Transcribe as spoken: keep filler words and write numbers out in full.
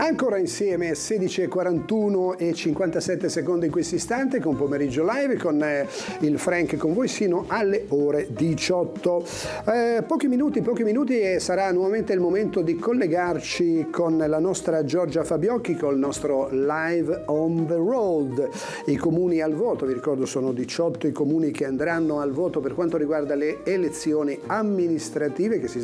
Ancora insieme, sedici e quarantuno e cinquantasette secondi in questo istante, con Pomeriggio Live, con eh, il Frank con voi sino alle ore diciotto. Eh, pochi minuti, pochi minuti e sarà nuovamente il momento di collegarci con la nostra Giorgia Fabiocchi, col nostro Live on the Road. I comuni al voto, vi ricordo sono diciotto i comuni che andranno al voto per quanto riguarda le elezioni amministrative che si